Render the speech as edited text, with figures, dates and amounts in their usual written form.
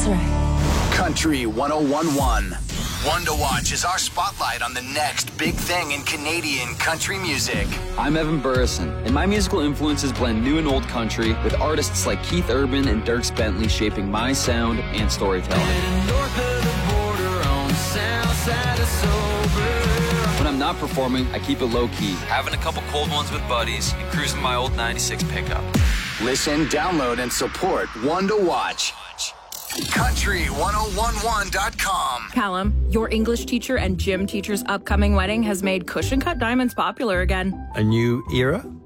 right. Country 1011. One to Watch is our spotlight on the next big thing in Canadian country music. I'm Evan Burrison, and my musical influences blend new and old country with artists like Keith Urban and Dierks Bentley shaping my sound and storytelling. When I'm not performing, I keep it low-key, having a couple cold ones with buddies and cruising my old 96 pickup. Listen, download, and support One to Watch. Country1011.com. Callum, your English teacher and gym teacher's upcoming wedding has made cushion cut diamonds popular again. A new era?